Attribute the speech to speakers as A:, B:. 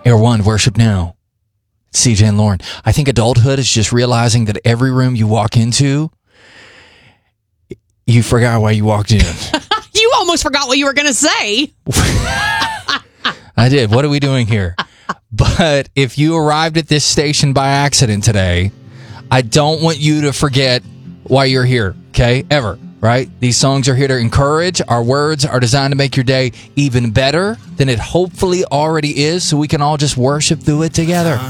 A: Air One, worship now. CJ and Lauren. I think adulthood is just realizing that every room you walk into, you forgot why you walked in.
B: You almost forgot what you were going to say.
A: I did. What are we doing here? But if you arrived at this station by accident today, I don't want you to forget why you're here, okay? Ever, right? These songs are here to encourage. Our words are designed to make your day even better than it hopefully already is, so we can all just worship through it together.